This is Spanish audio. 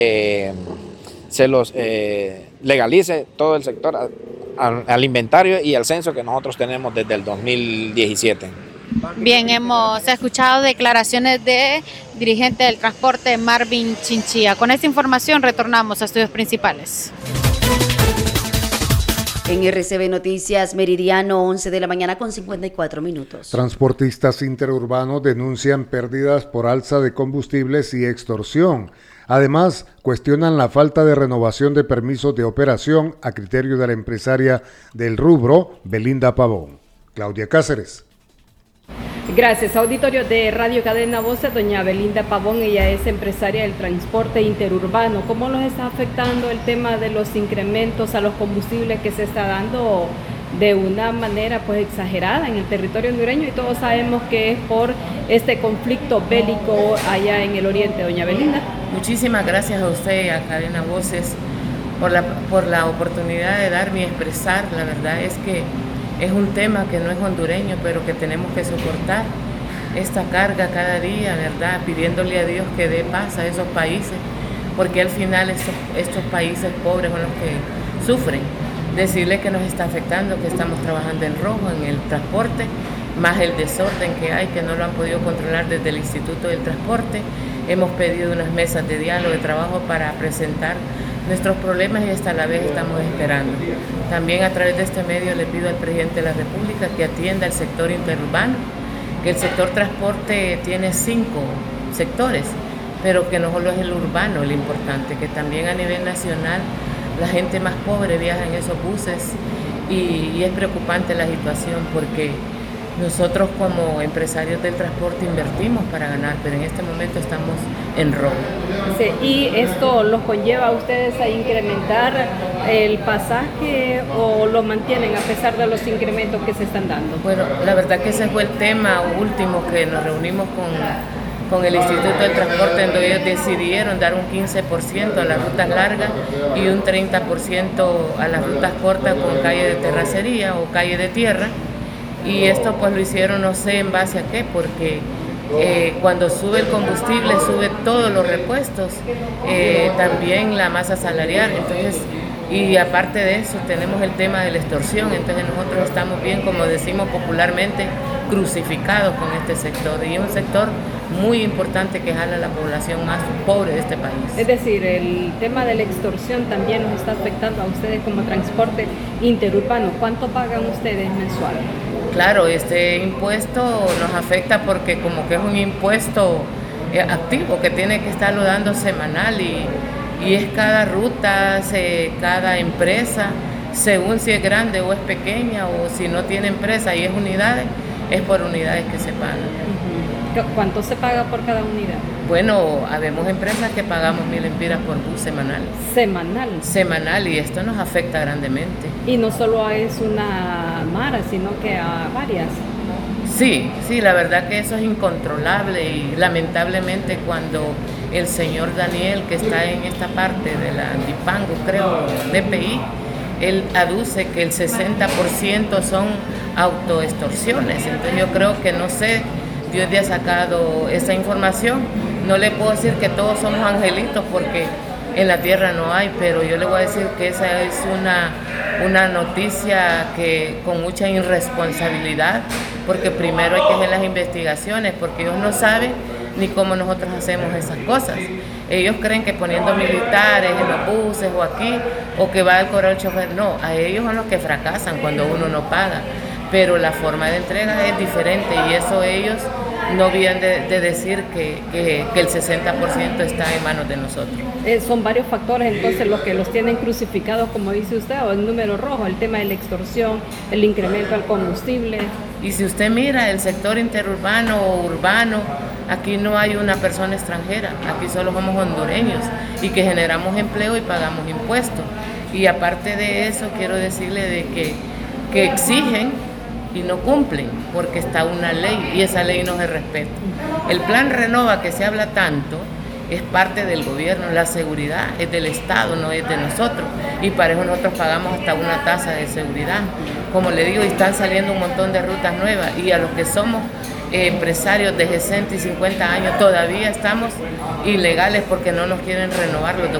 se los legalice todo el sector al inventario y al censo que nosotros tenemos desde el 2017. Bien, hemos escuchado declaraciones de dirigente del transporte Marvin Chinchilla. Con esta información retornamos a estudios principales. En RCB Noticias, Meridiano, 11 de la mañana con 54 minutos. Transportistas interurbanos denuncian pérdidas por alza de combustibles y extorsión. Además, cuestionan la falta de renovación de permisos de operación a criterio de la empresaria del rubro, Belinda Pavón. Claudia Cáceres. Gracias. Auditorio de Radio Cadena Voces, doña Belinda Pavón, ella es empresaria del transporte interurbano. ¿Cómo los está afectando el tema de los incrementos a los combustibles que se está dando de una manera pues exagerada en el territorio hondureño? Y todos sabemos que es por este conflicto bélico allá en el oriente, doña Belinda. Muchísimas gracias a usted y a Cadena Voces por la oportunidad de darme y expresar. La verdad es que es un tema que no es hondureño, pero que tenemos que soportar esta carga cada día, ¿verdad? Pidiéndole a Dios que dé paz a esos países, porque al final estos países pobres son los que sufren. Decirle que nos está afectando, que estamos trabajando en rojo en el transporte, más el desorden que hay, que no lo han podido controlar desde el Instituto del Transporte. Hemos pedido unas mesas de diálogo, de trabajo para presentar nuestros problemas y hasta la vez estamos esperando. También a través de este medio le pido al presidente de la República que atienda el sector interurbano, que el sector transporte tiene 5 sectores, pero que no solo es el urbano el importante, que también a nivel nacional la gente más pobre viaja en esos buses y es preocupante la situación porque nosotros como empresarios del transporte invertimos para ganar, pero en este momento estamos en rojo. Sí, ¿y esto los conlleva a ustedes a incrementar el pasaje o lo mantienen a pesar de los incrementos que se están dando? Bueno, la verdad que ese fue el tema último que nos reunimos con el Instituto del Transporte, donde ellos decidieron dar un 15% a las rutas largas y un 30% a las rutas cortas con calle de terracería o calle de tierra. Y esto pues lo hicieron no sé en base a qué, porque cuando sube el combustible sube todos los repuestos, también la masa salarial, entonces, y aparte de eso tenemos el tema de la extorsión, entonces nosotros estamos bien, como decimos popularmente, crucificados con este sector, y es un sector muy importante que jala a la población más pobre de este país. Es decir, el tema de la extorsión también nos está afectando a ustedes como transporte interurbano. ¿Cuánto pagan ustedes mensual? Claro, este impuesto nos afecta porque como que es un impuesto activo que tiene que estarlo dando semanal y es cada ruta, cada empresa, según si es grande o es pequeña o si no tiene empresa y es unidades, es por unidades que se pagan. ¿Cuánto se paga por cada unidad? Bueno, habemos empresas que pagamos 1,000 lempiras por bus semanal. ¿Semanal? Semanal, y esto nos afecta grandemente. Y no solo es una Mara, sino que a varias. Sí, la verdad que eso es incontrolable y lamentablemente cuando el señor Daniel, que está en esta parte de la Dipango, creo, DPI, él aduce que el 60% son autoextorsiones. Entonces yo creo que no sé de dónde ha sacado esa información. No le puedo decir que todos somos angelitos porque en la tierra no hay, pero yo le voy a decir que esa es una noticia que con mucha irresponsabilidad, porque primero hay que hacer las investigaciones, porque ellos no saben ni cómo nosotros hacemos esas cosas. Ellos creen que poniendo militares en los buses o aquí, o que va a cobrar el chofer, no, a ellos son los que fracasan cuando uno no paga, pero la forma de entrega es diferente y eso ellos no vienen de decir que el 60% está en manos de nosotros. Son varios factores entonces los que los tienen crucificados, como dice usted, o el número rojo, el tema de la extorsión, el incremento al combustible. Y si usted mira el sector interurbano o urbano, aquí no hay una persona extranjera, aquí solo somos hondureños y que generamos empleo y pagamos impuestos. Y aparte de eso, quiero decirle de que exigen y no cumplen, porque está una ley y esa ley no se respeta. El plan Renova que se habla tanto es parte del gobierno, la seguridad es del Estado, no es de nosotros, y para eso nosotros pagamos hasta una tasa de seguridad. Como le digo, están saliendo un montón de rutas nuevas y a los que somos empresarios de 60 y 50 años todavía estamos ilegales porque no nos quieren renovar los documentos.